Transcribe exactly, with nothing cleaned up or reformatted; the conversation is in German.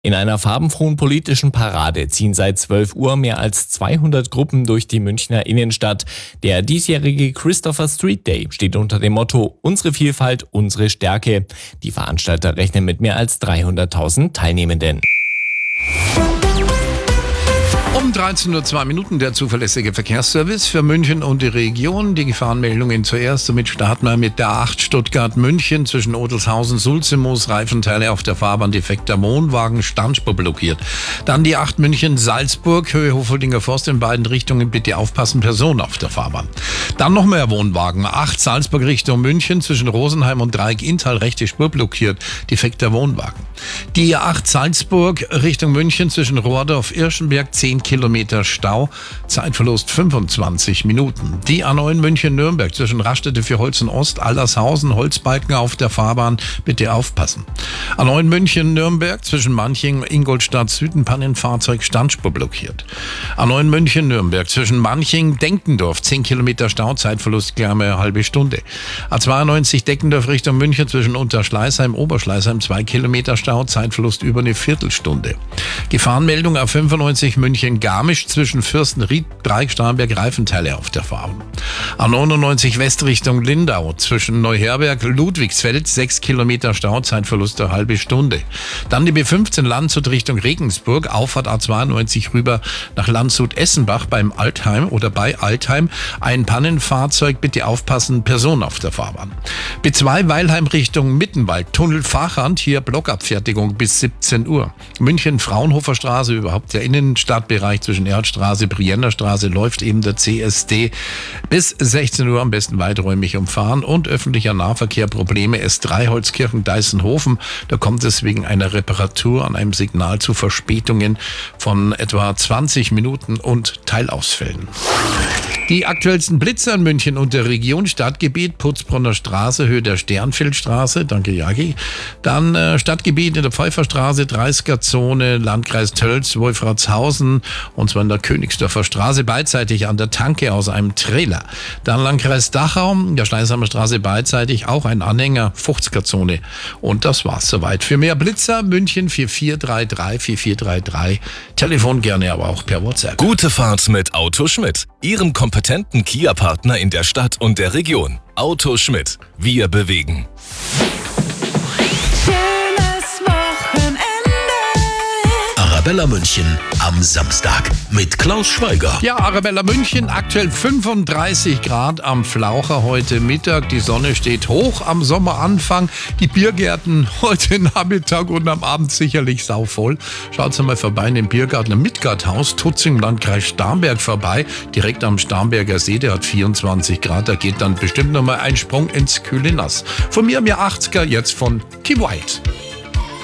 In einer farbenfrohen politischen Parade ziehen seit zwölf Uhr mehr als zweihundert Gruppen durch die Münchner Innenstadt. Der diesjährige Christopher Street Day steht unter dem Motto „Unsere Vielfalt, unsere Stärke". Die Veranstalter rechnen mit mehr als dreihunderttausend Teilnehmenden. Um dreizehn Uhr zwei Minuten der zuverlässige Verkehrsservice für München und die Region. Die Gefahrenmeldungen zuerst. Somit starten wir mit der A acht Stuttgart-München zwischen Odelshausen, Sulzimoos, Reifenteile auf der Fahrbahn, defekter Wohnwagen, Standspur blockiert. Dann die acht München-Salzburg, Höhe Hofoldinger Forst in beiden Richtungen, bitte aufpassen, Personen auf der Fahrbahn. Dann noch mehr Wohnwagen, acht Salzburg Richtung München zwischen Rosenheim und Dreieck-Inntal, rechte Spur blockiert, defekter Wohnwagen. Die acht Salzburg Richtung München zwischen Rohrdorf-Irschenberg, zehn Kilometer Stau, Zeitverlust fünfundzwanzig Minuten. Die A neun München-Nürnberg zwischen Raststätte für Holzen Ost, Allershausen, Holzbalken auf der Fahrbahn, bitte aufpassen. A neun München-Nürnberg zwischen Manching, Ingolstadt, Süden, Pannenfahrzeug, Standspur blockiert. A neun München-Nürnberg zwischen Manching, Denkendorf, zehn Kilometer Stau, Zeitverlust gleich mal eine halbe Stunde. A zweiundneunzig Deckendorf Richtung München zwischen Unterschleißheim, Oberschleißheim, zwei Kilometer Stau, Zeitverlust über eine Viertelstunde. Gefahrenmeldung A fünfundneunzig München Garmisch zwischen Fürstenried, Dreieck, Starnberg, Reifenteile auf der Fahrbahn. A neunundneunzig West Richtung Lindau zwischen Neuherberg, Ludwigsfeld, sechs Kilometer Stau, Zeitverlust eine halbe Stunde. Dann die B fünfzehn Landshut Richtung Regensburg, Auffahrt A zweiundneunzig rüber nach Landshut-Essenbach beim Altheim oder bei Altheim. Ein Pannenfahrzeug, bitte aufpassen, Person auf der Fahrbahn. B zwei Weilheim Richtung Mittenwald, Tunnel Fachrand, hier Blockabfertigung bis siebzehn Uhr. München Fraunhofer Straße, überhaupt der Innenstadtbereich zwischen Erdstraße, Brienner Straße läuft eben der C S D bis sechzehn Uhr, am besten weiträumig umfahren und öffentlicher Nahverkehr Probleme S drei Holzkirchen Deißenhofen. Da kommt es wegen einer Reparatur an einem Signal zu Verspätungen von etwa zwanzig Minuten und Teilausfällen. Die aktuellsten Blitzer in München und der Region: Stadtgebiet Putzbronner Straße, Höhe der Sternfeldstraße, danke Jagi. Dann äh, Stadtgebiet in der Pfeifferstraße, dreißiger Zone, Landkreis Tölz, Wolfratshausen, und zwar in der Königsdorfer Straße, beidseitig an der Tanke aus einem Trailer. Dann Landkreis Dachau, der Schleißheimer Straße, beidseitig auch ein Anhänger, fünfziger Zone. Und das war's soweit. Für mehr Blitzer München vier vier drei drei vier vier drei drei, Telefon gerne, aber auch per WhatsApp. Gute Fahrt mit Auto Schmidt, Ihrem kompetenten Kia-Partner in der Stadt und der Region. Auto Schmidt, wir bewegen. Schönes Wochenende. Arabella München am Samstag mit Klaus Schweiger. Ja, Arabella München, aktuell fünfunddreißig Grad am Flaucher heute Mittag. Die Sonne steht hoch am Sommeranfang. Die Biergärten heute Nachmittag und am Abend sicherlich sauvoll. Schaut mal vorbei in den Biergarten im Midgard-Haus, Tutzing, Landkreis Starnberg vorbei. Direkt am Starnberger See, der hat vierundzwanzig Grad. Da geht dann bestimmt nochmal ein Sprung ins kühle Nass. Von mir am Jahr achtziger, jetzt von T. White.